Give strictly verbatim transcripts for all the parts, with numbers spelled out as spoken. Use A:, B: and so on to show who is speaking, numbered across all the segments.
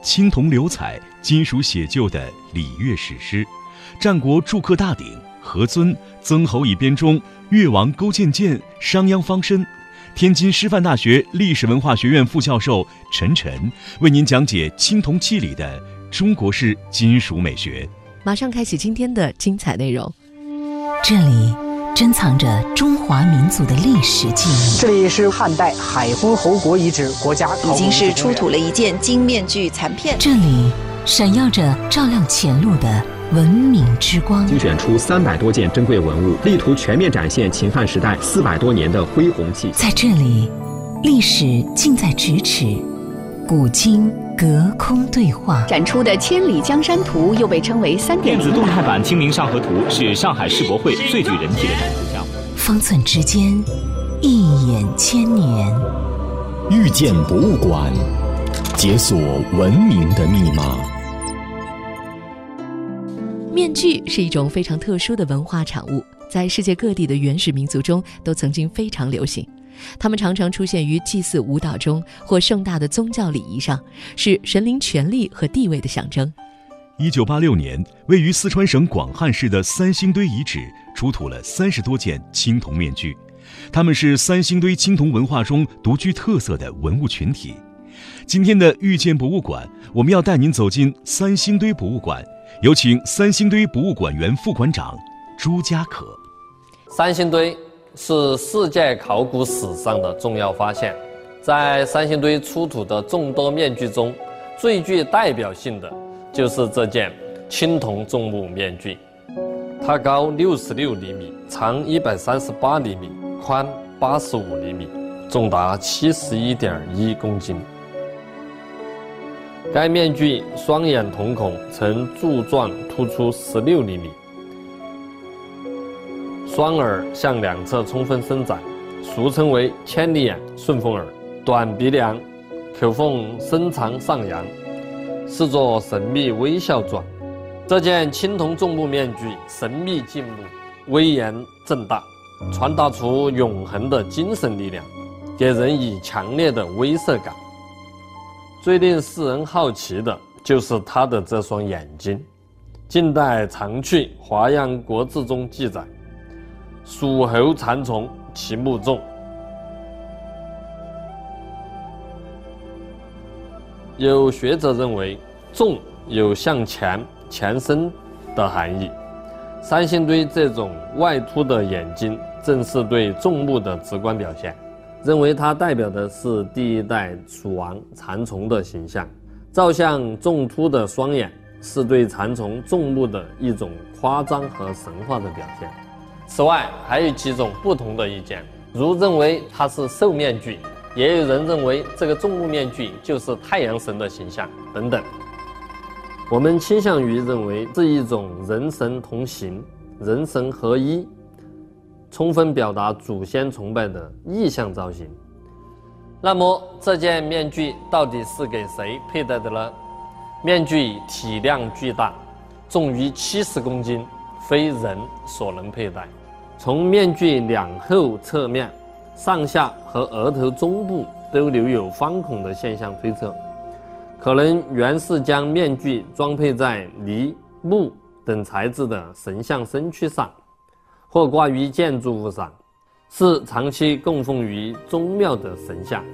A: 青铜流彩、金属写就的礼乐史诗，战国筑克大鼎、何尊、曾侯乙编钟、越王勾践剑、商鞅方参。天津师范大学历史文化学院副教授陈晨为您讲解青铜器里的中国式金属美学。
B: 马上开启今天的精彩内容。
C: 这里珍藏着中华民族的历史记忆。
D: 这里是汉代海昏侯国遗址国家考古
E: 已经是出土了一件金面具残片。
C: 这里闪耀着照亮前路的文明之光，
F: 精选出三百多件珍贵文物，力图全面展现秦汉时代四百多年的恢弘气。
C: 在这里，历史近在咫尺，古今隔空对话。
G: 展出的《千里江山图》又被称为三点零
H: 电子动态版《清明上河图》是上海世博会最具人气的展出项目。
C: 方寸之间，一眼千年。
I: 遇见博物馆，解锁文明的密码。
B: 面具是一种非常特殊的文化产物，在世界各地的原始民族中都曾经非常流行。它们常常出现于祭祀舞蹈中或盛大的宗教礼仪上，是神灵权力和地位的象征。
A: 一九八六年，位于四川省广汉市的三星堆遗址出土了三十多件青铜面具，它们是三星堆青铜文化中独具特色的文物群体。今天的遇见博物馆，我们要带您走进三星堆博物馆，有请三星堆博物馆原副馆长朱家可。
J: 三星堆是世界考古史上的重要发现，在三星堆出土的众多面具中，最具代表性的就是这件青铜重木面具。它高六十六厘米，长一百三十八厘米，宽八十五厘米，重达七十一点一公斤。该面具双眼瞳孔呈柱状突出十六厘米，双耳向两侧充分伸展，俗称为千里眼、顺风耳。短鼻梁，口缝深长上扬，是作神秘微笑状。这件青铜重木面具神秘静穆，威严正大，传达出永恒的精神力量，给人以强烈的威慑感。最令世人好奇的就是他的这双眼睛。近代常去《华阳国志》中记载，属猴蚕虫，其目重。有学者认为，重有向前、前伸的含义。三星堆这种外凸的眼睛，正是对重木的直观表现。认为它代表的是第一代蜀王蚕虫的形象。照相重凸的双眼是对蚕虫重木的一种夸张和神话的表现。此外，还有几种不同的意见，如认为它是兽面具，也有人认为这个重木面具就是太阳神的形象等等。我们倾向于认为是一种人神同行、人神合一，充分表达祖先崇拜的意象造型。那么这件面具到底是给谁佩戴的呢？面具体量巨大，重于七十公斤，非人所能佩戴。从面具两后侧面、上下和额头中部都留有方孔的现象推测，可能原是将面具装配在泥、木等材质的神像身躯上，或挂于建筑物上，是长期供奉于宗庙的神像。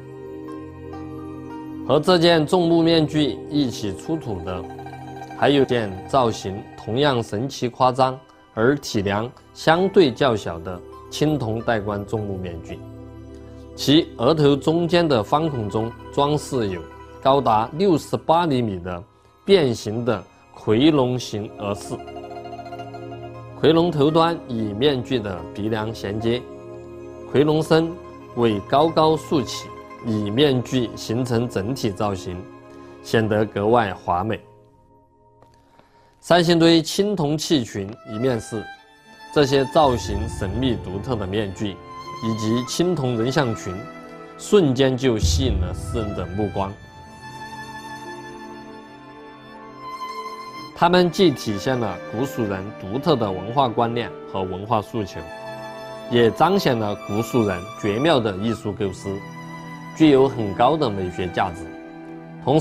J: 和这件重木面具一起出土的，还有件造型同样神奇夸张而体量相对较小的青铜带冠重木面具，其额头中间的方孔中装饰有高达六十八厘米的变形的夔龙形额饰。夔龙头端与面具的鼻梁衔接，夔龙身尾高高竖起，与面具形成整体造型，显得格外华美。三星堆青铜器群一面是这些造型神秘独特的面具以及青铜人像群，瞬间就吸引了世人的目光。它们既体现了古蜀人独特的文化观念和文化诉求，也彰显了古蜀人绝妙的艺术构思，具有很高的美学价值。同时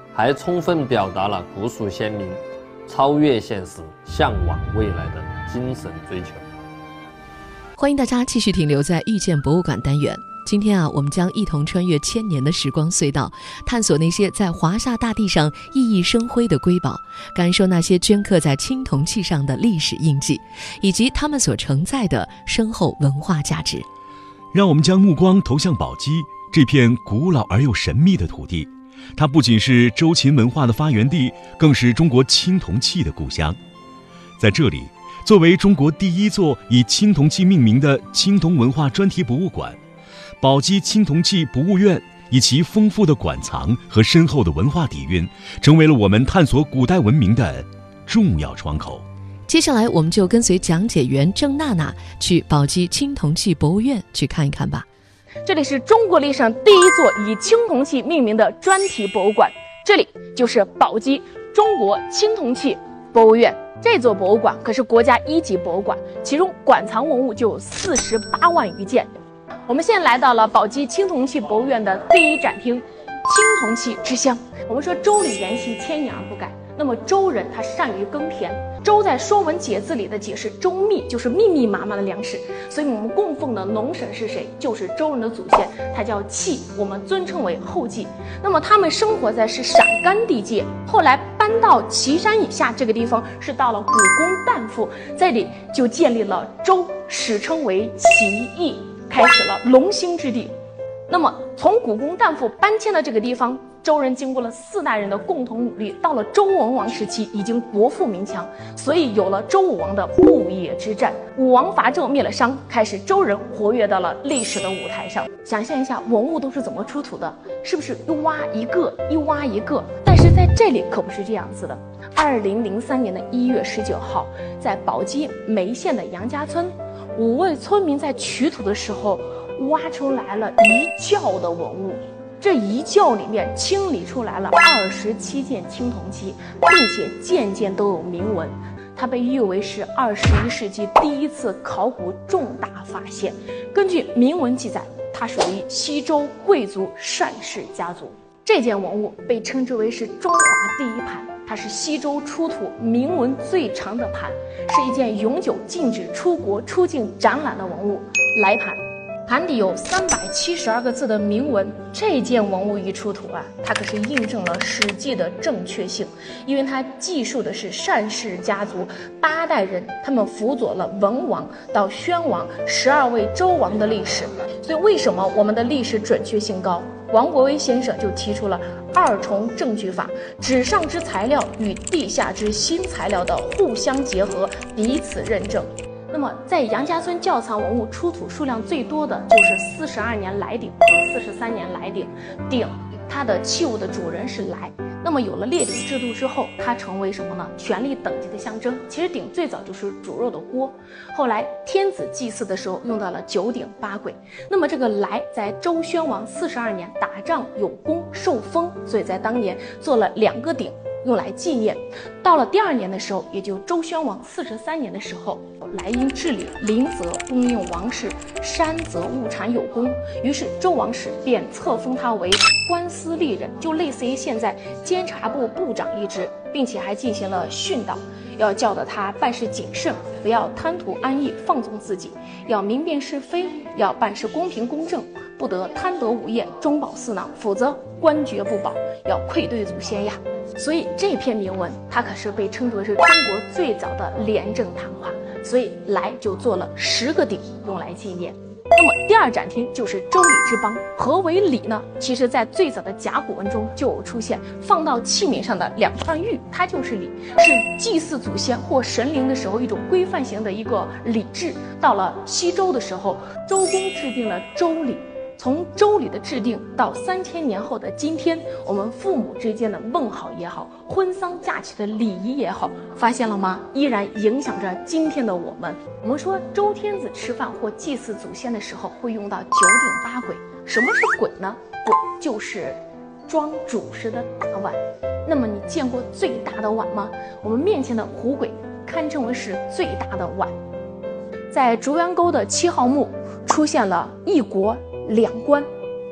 J: 还充分表达了古蜀先民超越现实、向往未来的精神追求。
B: 欢迎大家继续停留在遇见博物馆单元。今天啊，我们将一同穿越千年的时光隧道，探索那些在华夏大地上熠熠生辉的瑰宝，感受那些镌刻在青铜器上的历史印记，以及它们所承载的深厚文化价值。
A: 让我们将目光投向宝鸡，这片古老而又神秘的土地。它不仅是周秦文化的发源地，更是中国青铜器的故乡。在这里，作为中国第一座以青铜器命名的青铜文化专题博物馆，宝鸡青铜器博物院以其丰富的馆藏和深厚的文化底蕴，成为了我们探索古代文明的重要窗口。
B: 接下来，我们就跟随讲解员郑娜娜去宝鸡青铜器博物院去看一看吧。
K: 这里是中国历史上第一座以青铜器命名的专题博物馆，这里就是宝鸡中国青铜器博物院。这座博物馆可是国家一级博物馆，其中馆藏文物就有四十八万余件。我们现在来到了宝鸡青铜器博物院的第一展厅，青铜器之乡。我们说周礼沿袭，千年而不改。那么周人他善于耕田，周在《说文解字》里的解释，周密就是密密麻麻的粮食，所以我们供奉的农神是谁？就是周人的祖先，他叫契，我们尊称为后稷。那么他们生活在是陕甘地界，后来搬到岐山以下这个地方，是到了古公旦父，这里就建立了周，史称为齐邑，开始了龙兴之地。那么从古公旦父搬迁的这个地方，周人经过了四代人的共同努力，到了周文王时期已经国富民强，所以有了周武王的牧野之战。武王伐纣灭了商，开始周人活跃到了历史的舞台上。想象一下文物都是怎么出土的，是不是一挖一个一挖一个？但是在这里可不是这样子的。二零零三年的一月十九号，在宝鸡眉县的杨家村，五位村民在取土的时候挖出来了一窖的文物，这一窖里面清理出来了二十七件青铜器，并且件件都有铭文。它被誉为是二十一世纪第一次考古重大发现。根据铭文记载，它属于西周贵族单氏家族。这件文物被称之为是中华第一盘，它是西周出土铭文最长的盘，是一件永久禁止出国出境展览的文物来盘。盘底有三百七十二个字的铭文，这件文物一出土啊，它可是印证了《史记》的正确性，因为它记述的是单氏家族八代人，他们辅佐了文王到宣王十二位周王的历史。所以为什么我们的历史准确性高？王国维先生就提出了二重证据法，纸上之材料与地下之新材料的互相结合，彼此认证。那么在杨家村窖藏文物出土数量最多的就是四十二年来鼎和四十三年来鼎。鼎它的器物的主人是来，那么有了列鼎制度之后，它成为什么呢？权力等级的象征。其实鼎最早就是煮肉的锅，后来天子祭祀的时候用到了九鼎八簋。那么这个来在周宣王四十二年打仗有功受封，所以在当年做了两个鼎用来纪念。到了第二年的时候，也就周宣王四十三年的时候，来因治理临则供应王室，山则物产有功，于是周王室便册封他为官司吏人，就类似于现在监察部部长一职，并且还进行了训导，要教导他办事谨慎，不要贪图安逸放纵自己，要明辨是非，要办事公平公正，不得贪得无厌中饱私囊，否则官爵不保，要愧对祖先呀。所以这篇铭文它可是被称作是中国最早的廉政谈话，所以来就做了十个鼎用来纪念。那么第二展厅就是周礼之邦。何为礼呢？其实在最早的甲骨文中就有出现，放到器皿上的两串玉，它就是礼，是祭祀祖先或神灵的时候一种规范型的一个礼制。到了西周的时候，周公制定了周礼。从周礼的制定到三千年后的今天，我们父母之间的问好也好，婚丧嫁娶的礼仪也好，发现了吗？依然影响着今天的我们。我们说周天子吃饭或祭祀祖先的时候会用到九鼎八簋。什么是簋呢？簋就是装主食的大碗。那么你见过最大的碗吗？我们面前的虎簋堪称为是最大的碗。在竹园沟的七号墓出现了一国两官，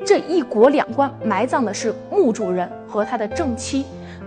K: 这一椁两棺埋葬的是墓主人和他的正妻